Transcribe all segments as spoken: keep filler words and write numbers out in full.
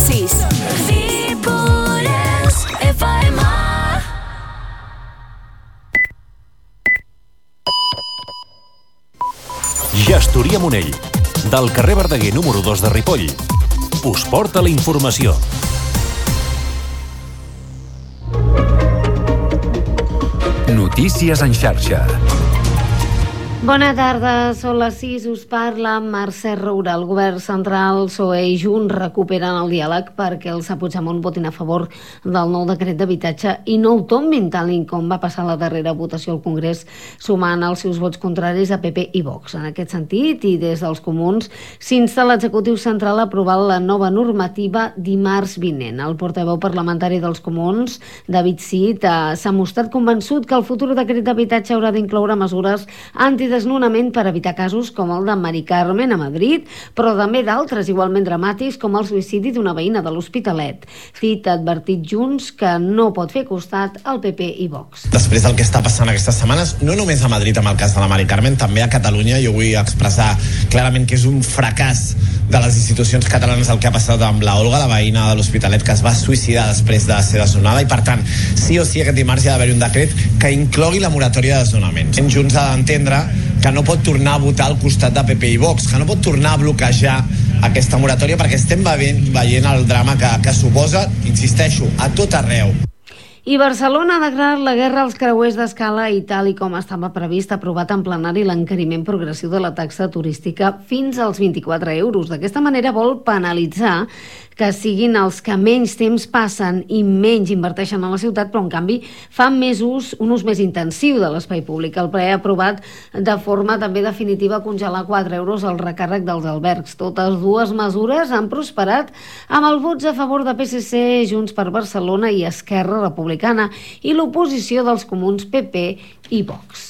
sis. Ripollès F M. Gestoria Monell, del carrer Verdaguer número dos de Ripoll, us porta la informació. Notícies en xarxa. Bona tarda, són les sis, us parla Mercè Roura. El govern central, P S O E i Junts recuperen el diàleg perquè els Puigdemont votin a favor del nou decret d'habitatge i no ho tombin tal com va passar la darrera votació al Congrés, sumant els seus vots contraris a P P i Vox. En aquest sentit, i des dels comuns, s'insta l'executiu central a aprovar la nova normativa dimarts vinent. El portaveu parlamentari dels comuns, David Cid, s'ha mostrat convençut que el futur decret d'habitatge haurà d'incloure mesures antidesnonament per evitar casos com el de Mari Carmen a Madrid, però també d'altres igualment dramàtics com el suïcidi d'una veïna de l'Hospitalet. Cid ha advertit Junts que no pot fer costat al P P i Vox. Després del que està passant aquestes setmanes, no només a Madrid amb el cas de la Mari Carmen, també a Catalunya, jo vull expressar clarament que és un fracàs de les institucions catalanes el que ha passat amb la Olga, la veïna de l'Hospitalet, que es va suïcidar després de ser desnonada, i per tant, sí o sí aquest dimarts hi ha d'haver un decret que inclogui la moratòria de desnonaments. Junts ha d'entendre que no pot tornar a votar al costat de P P i Vox, que no pot tornar a bloquejar aquesta moratòria perquè estem veient, veient el drama que, que suposa, insisteixo, a tot arreu. I Barcelona ha declarat la guerra als creuers d'escala i, tal i com estava previst, ha aprovat en plenari l'encariment progressiu de la taxa turística fins als vint-i-quatre euros. D'aquesta manera vol penalitzar que siguin els que menys temps passen i menys inverteixen a la ciutat, però en canvi fan més ús, un ús més intensiu de l'espai públic. El ple ha aprovat de forma també definitiva congelar quatre euros el recàrrec dels albergs. Totes dues mesures han prosperat amb els vots a favor de P S C, Junts per Barcelona i Esquerra Republicana i l'oposició dels comuns P P i Vox.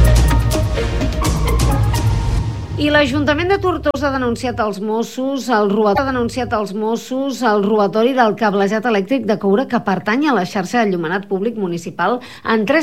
I l'Ajuntament de Tortosa ha denunciat als Mossos el robatori, ha denunciat als Mossos el robatori del cablejat elèctric de coure que pertany a la xarxa de enllumenat públic municipal en tres